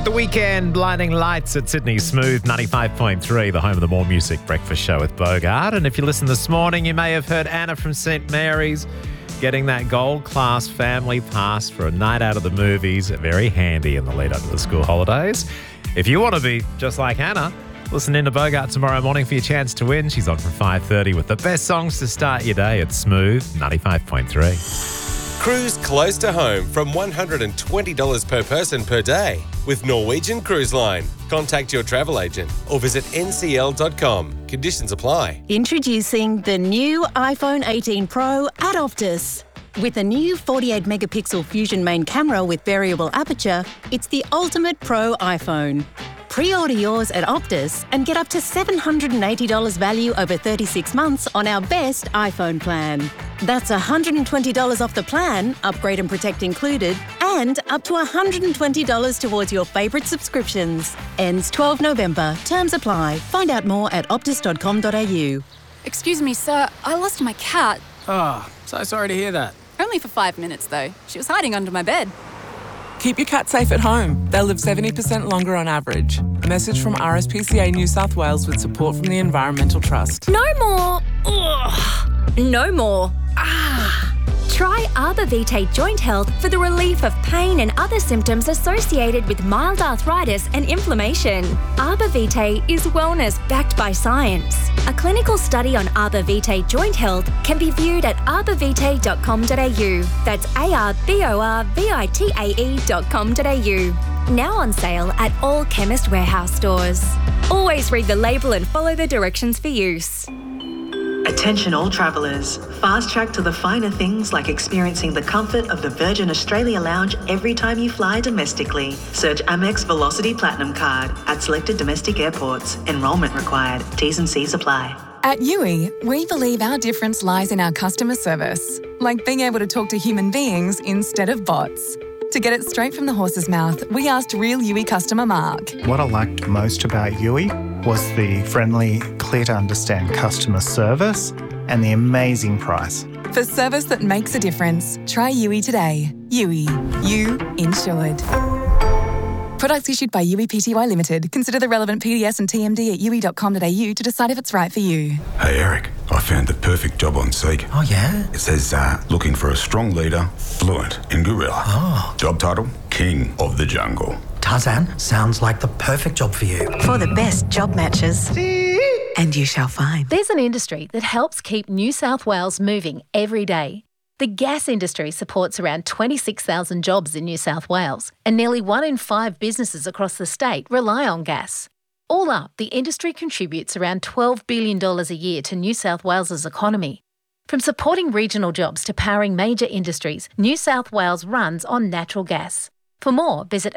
The Weekend, Blinding Lights at Sydney Smooth 95.3, the home of the More Music Breakfast Show with Bogart. And if you listen this morning, you may have heard Anna from St. Mary's getting that gold class family pass for a night out of the movies. Very handy in the lead up to the school holidays. If you want to be just like Anna, listen in to Bogart tomorrow morning for your chance to win. She's on from 5:30 with the best songs to start your day at Smooth 95.3. Cruise close to home from $120 per person per day with Norwegian Cruise Line. Contact your travel agent or visit ncl.com. Conditions apply. Introducing the new iPhone 18 Pro at Optus. With a new 48-megapixel Fusion main camera with variable aperture, it's the ultimate pro iPhone. Pre-order yours at Optus and get up to $780 value over 36 months on our best iPhone plan. That's $120 off the plan, upgrade and protect included, and up to $120 towards your favourite subscriptions. Ends 12 November. Terms apply. Find out more at optus.com.au. Excuse me, sir. I lost my cat. Oh, so sorry to hear that. Only for 5 minutes, though. She was hiding under my bed. Keep your cat safe at home. They'll live 70% longer on average. A message from RSPCA New South Wales with support from the Environmental Trust. No more. Ugh. No more. Try Arbor Vitae Joint Health for the relief of pain and other symptoms associated with mild arthritis and inflammation. Arbor Vitae is wellness backed by science. A clinical study on Arbor Vitae Joint Health can be viewed at arborvitae.com.au. That's arborvitae.com.au. Now on sale at all Chemist Warehouse stores. Always read the label and follow the directions for use. Attention all travellers. Fast track to the finer things like experiencing the comfort of the Virgin Australia Lounge every time you fly domestically. Search Amex Velocity Platinum Card at selected domestic airports. Enrolment required. T's and C's apply. At Yui, we believe our difference lies in our customer service, like being able to talk to human beings instead of bots. To get it straight from the horse's mouth, we asked real Yui customer Mark. What I liked most about Yui was the friendly, clear-to-understand customer service and the amazing price. For service that makes a difference, try Yui today. Yui. You insured. Products issued by Yui Pty Limited. Consider the relevant PDS and TMD at yui.com.au to decide if it's right for you. Hey Eric, I found the perfect job on Seek. Oh yeah? It says looking for a strong leader, fluent in gorilla. Oh. Job title, King of the Jungle. Tarzan, sounds like the perfect job for you. For the best job matches. And you shall find. There's an industry that helps keep New South Wales moving every day. The gas industry supports around 26,000 jobs in New South Wales, and nearly 1 in 5 businesses across the state rely on gas. All up, the industry contributes around $12 billion a year to New South Wales's economy. From supporting regional jobs to powering major industries, New South Wales runs on natural gas. For more, visit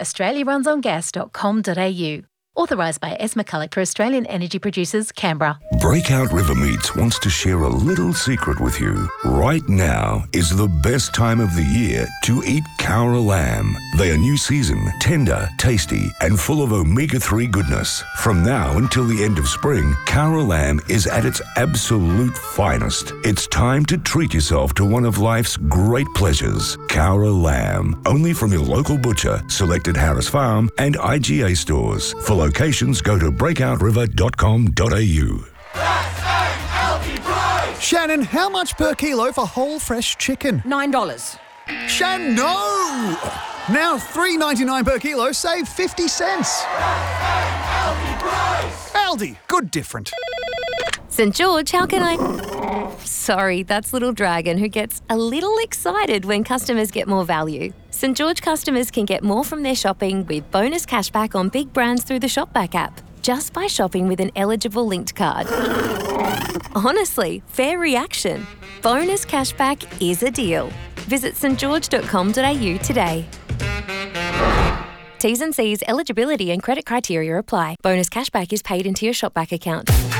australiarunsongas.com.au. Authorised by ESMA Collector, Australian Energy Producers, Canberra. Breakout River Meats wants to share a little secret with you. Right now is the best time of the year to eat Cowra lamb. They are new season, tender, tasty, and full of omega-3 goodness. From now until the end of spring, Cowra lamb is at its absolute finest. It's time to treat yourself to one of life's great pleasures. Cowra lamb, only from your local butcher, selected Harris Farm, and IGA stores. For locations, go to breakouriver.com.au. Shannon, how much per kilo for whole fresh chicken? $9. Shannon, no! Now $3.99 per kilo, save 50 cents. Aldi, good different. St George, how can I... Sorry, that's Little Dragon who gets a little excited when customers get more value. St George customers can get more from their shopping with bonus cashback on big brands through the Shopback app, just by shopping with an eligible linked card. Honestly, fair reaction. Bonus cashback is a deal. Visit stgeorge.com.au today. T's and C's, eligibility and credit criteria apply. Bonus cashback is paid into your Shopback account.